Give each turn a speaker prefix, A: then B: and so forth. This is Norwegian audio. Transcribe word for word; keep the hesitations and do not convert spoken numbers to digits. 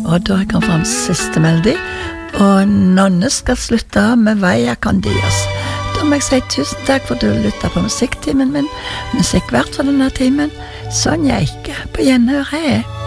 A: Og da kom fram siste melodi, og Nonne skal slutte av med Veia Candias. Da må jeg si tusen takk for at du lyttet på musikktimen min, musikk hvert for denne timen. Sonja Eike på gjenhør, hei.